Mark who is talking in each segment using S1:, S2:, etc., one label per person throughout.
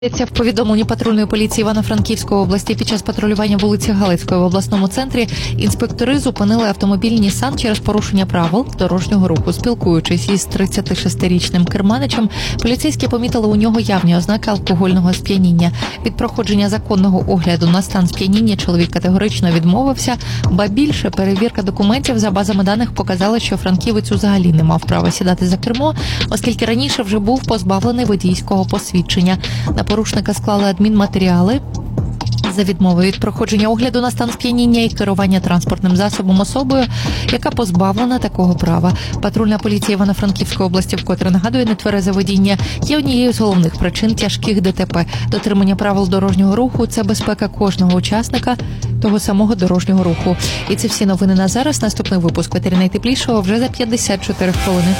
S1: В повідомленні патрульної поліції Івано-Франківської області під час патрулювання вулиці Галицької в обласному центрі інспектори зупинили автомобіль Нісан через порушення правил дорожнього руху. Спілкуючись із 36-річним керманичем, поліцейські помітили у нього явні ознаки алкогольного сп'яніння. Від проходження законного огляду на стан сп'яніння чоловік категорично відмовився, ба більше перевірка документів за базами даних показала, що франківець взагалі не мав права сідати за кермо, оскільки раніше вже був позбавлений водійського посвідчення. На порушника склали адмінматеріали за відмову від проходження огляду на стан сп'яніння і керування транспортним засобом особою, яка позбавлена такого права. Патрульна поліція Івано-Франківської області вкотре нагадує, нетверезе водіння є однією з головних причин тяжких ДТП. Дотримання правил дорожнього руху – це безпека кожного учасника того самого дорожнього руху. І це всі новини на зараз. Наступний випуск «Ветері найтеплішого» вже за 54 хвилини.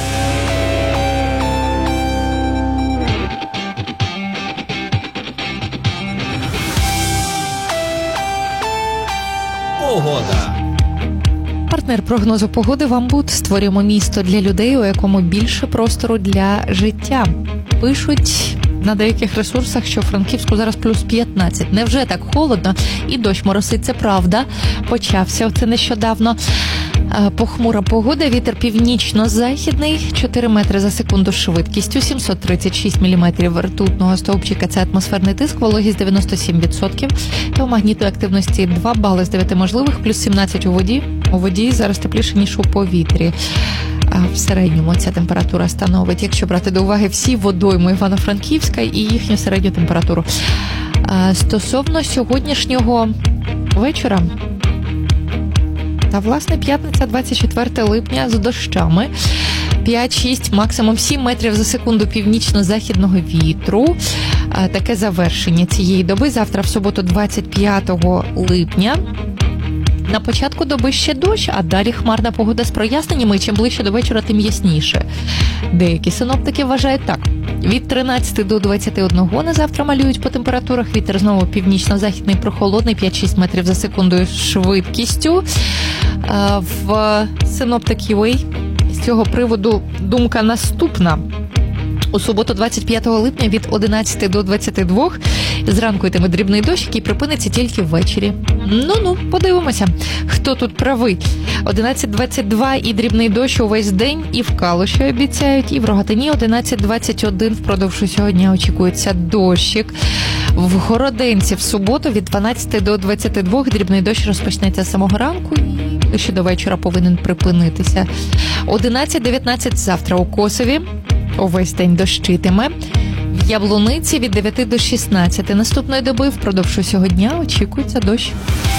S2: Погода.
S1: Партнер прогнозу погоди «Вамбут». Створюємо місто для людей, у якому більше простору для життя. Пишуть на деяких ресурсах, що в Франківську зараз плюс 15. Невже так холодно? І дощ моросить, це правда. Почався це нещодавно. Похмура погода, вітер північно-західний, 4 метри за секунду швидкістю, 736 міліметрів ртутного стовпчика, це атмосферний тиск, вологість 97%, та магнітної активності 2 бали з 9 можливих, плюс 17 у воді. У воді зараз тепліше, ніж у повітрі. В середньому ця температура становить, якщо брати до уваги всі водойми Івано-Франківська і їхню середню температуру. Стосовно сьогоднішнього вечора, та, власне, п'ятниця, 24 липня з дощами, 5-6, максимум 7 метрів за секунду північно-західного вітру. Таке завершення цієї доби. Завтра, в суботу, 25 липня. На початку доби ще дощ, а далі хмарна погода з проясненнями, і чим ближче до вечора, тим ясніше. Деякі синоптики вважають так. Від 13 до 21 на завтра малюють по температурах. Вітер знову північно-західний, прохолодний, 5-6 метрів за секунду швидкістю. В синоптик.UA з цього приводу думка наступна. У суботу 25 липня від 11 до 22 зранку йтиме дрібний дощ, який припиниться тільки ввечері. Ну, подивимося, хто тут правий. 11:22 і дрібний дощ увесь день, і в Калуші обіцяють, і в Рогатині 11:21 впродовж усього дня очікується дощик. В Городенці в суботу від 12 до 22 дрібний дощ розпочнеться з самого ранку і ще до вечора повинен припинитися. 11:19 завтра у Косові. Увесь день дощитиме. В Яблуниці від 9 до 16 наступної доби впродовж усього дня очікується дощ.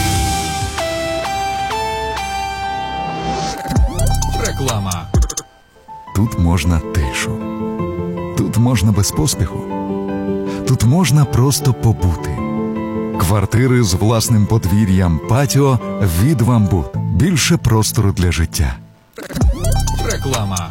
S2: Реклама.
S3: Тут можна тишу. Тут можна без поспіху. Тут можна просто побути. Квартири з власним подвір'ям, патіо від «Вамбут». Більше простору для життя.
S2: Реклама.